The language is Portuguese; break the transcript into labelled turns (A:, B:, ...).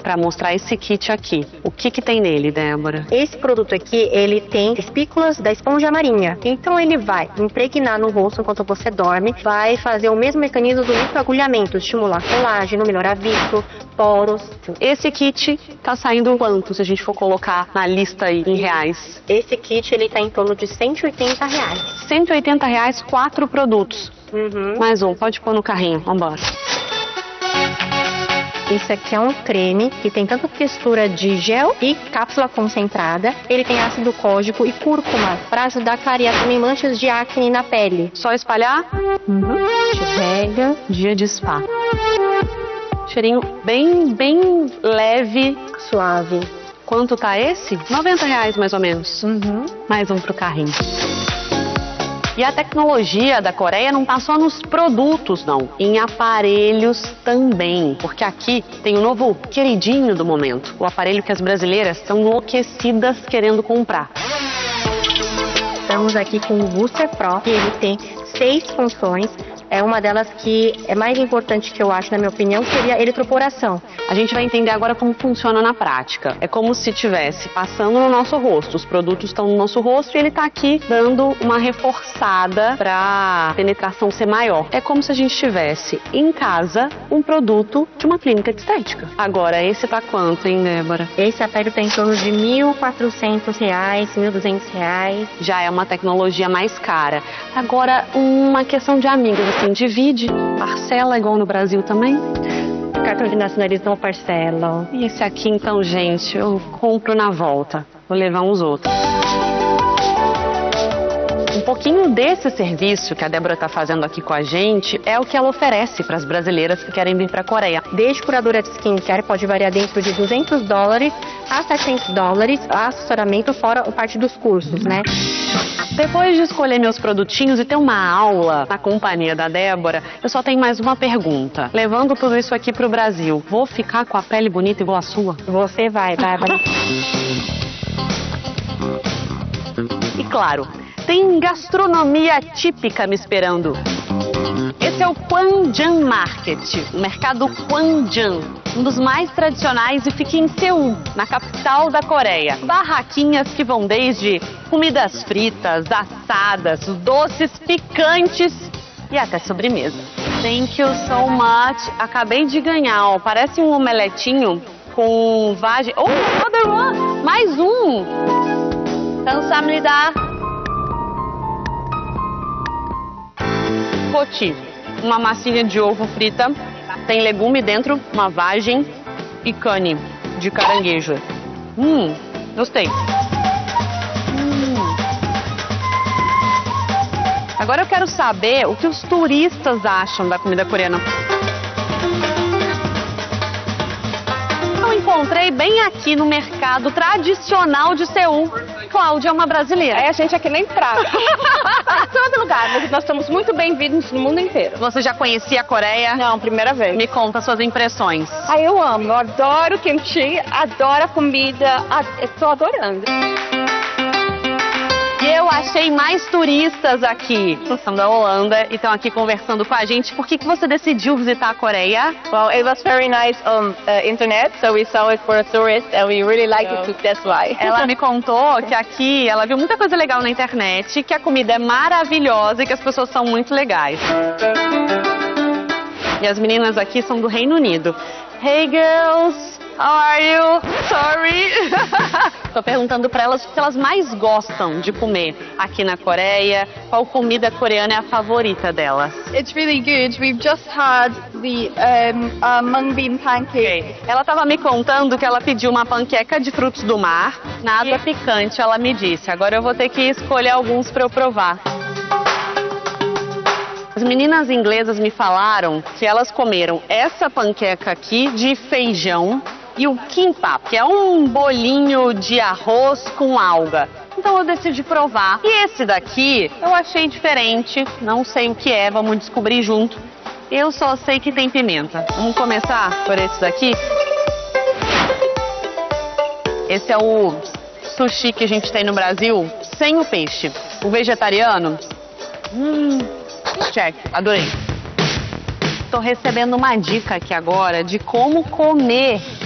A: para mostrar esse kit aqui. O que que tem nele, Débora?
B: Esse produto aqui, ele tem espículas da esponja marinha. Então ele vai impregnar no rosto enquanto você dorme, vai fazer o mesmo mecanismo do microagulhamento, estimular colágeno, melhorar vitro, poros.
A: Esse kit tá saindo quanto, se a gente for colocar na lista aí em reais?
B: Esse kit, ele tá em torno de R$180.
A: R$180, 4 produtos. Mais um, pode pôr no carrinho, vambora.
B: Esse aqui é um creme que tem tanto textura de gel e cápsula concentrada. Ele tem ácido cógico e cúrcuma para ajudar a clarear também manchas de acne na pele.
A: Só espalhar?
B: Pega.
A: Dia de spa. Cheirinho bem leve.
B: Suave.
A: Quanto tá esse? R$90 mais ou menos. Mais um pro carrinho. E a tecnologia da Coreia não tá só nos produtos, não. Em aparelhos também. Porque aqui tem o novo queridinho do momento. O aparelho que as brasileiras estão enlouquecidas querendo comprar.
B: Estamos aqui com o Booster Pro, que ele tem 6 funções. É uma delas que é mais importante, que eu acho, na minha opinião, seria a eletroporação.
A: A gente vai entender agora como funciona na prática. É como se estivesse passando no nosso rosto. Os produtos estão no nosso rosto e ele está aqui dando uma reforçada para a penetração ser maior. É como se a gente tivesse em casa um produto de uma clínica de estética. Agora, esse tá quanto, hein, Débora?
B: Esse aparelho tá em torno de R$1.400, R$1.200.
A: Já é uma tecnologia mais cara. Agora, uma questão de amigas. Assim, divide, parcela igual no Brasil também?
B: Cartão de nacionalismo não parcela.
A: E esse aqui, então, gente, eu compro na volta. Vou levar uns outros. Um pouquinho desse serviço que a Débora está fazendo aqui com a gente é o que ela oferece para as brasileiras que querem vir para a Coreia.
B: Desde curadora de skincare, pode variar dentro de $200 a $700, assessoramento fora a parte dos cursos, né?
A: Depois de escolher meus produtinhos e ter uma aula na companhia da Débora, eu só tenho mais uma pergunta. Levando tudo isso aqui pro Brasil, vou ficar com a pele bonita igual a sua?
B: Você vai, Bárbara.
A: E claro, tem gastronomia típica me esperando. Esse é o Kwanjan Market, o mercado Kwanjan, um dos mais tradicionais e fica em Seul, na capital da Coreia. Barraquinhas que vão desde comidas fritas, assadas, doces picantes e até sobremesa. Thank you so much. Acabei de ganhar, ó, parece um omeletinho com vagem. Oh, another one! Mais um! 감사합니다. Roti, uma massinha de ovo frita, tem legume dentro, uma vagem e cane de caranguejo. Gostei. Agora eu quero saber o que os turistas acham da comida coreana. Eu encontrei bem aqui no mercado tradicional de Seul. Cláudia é uma brasileira.
C: É, a gente aqui nem praga. Em todo lugar, mas nós estamos muito bem-vindos no mundo inteiro.
A: Você já conhecia a Coreia?
C: Não, primeira vez.
A: Me conta suas impressões.
C: Ah, eu amo, eu adoro kimchi, adoro a comida, estou adorando.
A: E eu achei mais turistas aqui. São da Holanda e estão aqui conversando com a gente. Por que você decidiu visitar a Coreia?
C: Well, it was very nice on internet, so we saw it for a tourist and we really liked it, that's why.
A: Ela me contou que aqui ela viu muita coisa legal na internet, que a comida é maravilhosa e que as pessoas são muito legais. E as meninas aqui são do Reino Unido. Hey girls! How are you? Sorry. Tô perguntando pra elas o que elas mais gostam de comer aqui na Coreia. Qual comida coreana é a favorita delas?
C: It's really good. We've just had the mung bean pancake.
A: Ela tava me contando que ela pediu uma panqueca de frutos do mar. Nada picante, ela me disse. Agora eu vou ter que escolher alguns pra eu provar. As meninas inglesas me falaram que elas comeram essa panqueca aqui de feijão e o kimbap, que é um bolinho de arroz com alga. Então eu decidi provar. E esse daqui eu achei diferente, não sei o que é, vamos descobrir junto. Eu só sei que tem pimenta. Vamos começar por esse daqui? Esse é o sushi que a gente tem no Brasil, sem o peixe. O vegetariano, check, adorei. Tô recebendo uma dica aqui agora de como comer